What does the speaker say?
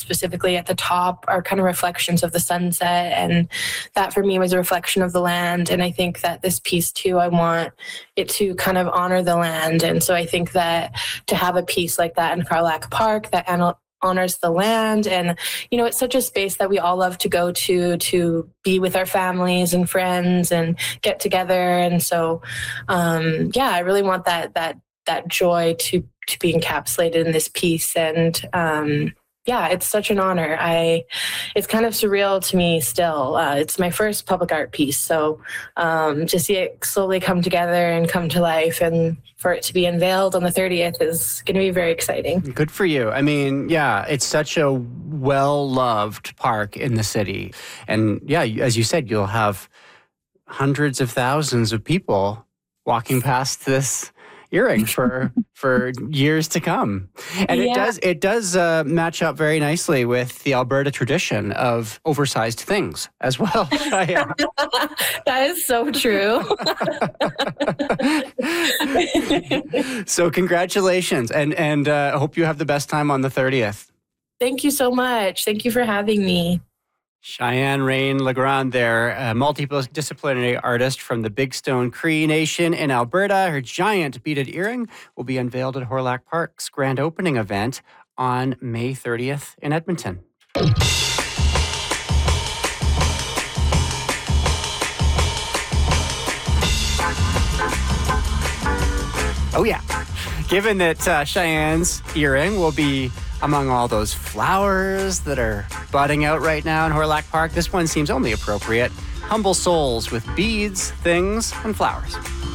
specifically at the top are kind of reflections of the sunset. And that for me was a reflection of the land. And I think that this piece too, I want it to kind of honor the land. And so I think that to have a piece like that in Carlack Park that honors the land, and it's such a space that we all love to go to be with our families and friends and get together. And so I really want that joy to be encapsulated in this piece. And it's such an honor. It's kind of surreal to me still. It's my first public art piece. So to see it slowly come together and come to life, and for it to be unveiled on the 30th is going to be very exciting. Good for you. I mean, it's such a well-loved park in the city. And as you said, you'll have hundreds of thousands of people walking past this earring for years to come. And it does match up very nicely with the Alberta tradition of oversized things as well. That is so true. So congratulations, and I hope you have the best time on the 30th. Thank you so much. Thank you for having me. Cheyenne Rain-Legrand there, a multidisciplinary artist from the Big Stone Cree Nation in Alberta. Her giant beaded earring will be unveiled at Horlack Park's grand opening event on May 30th in Edmonton. Oh yeah, given that Cheyenne's earring will be among all those flowers that are budding out right now in Horlack Park, this one seems only appropriate. Humble souls with beads, things, and flowers.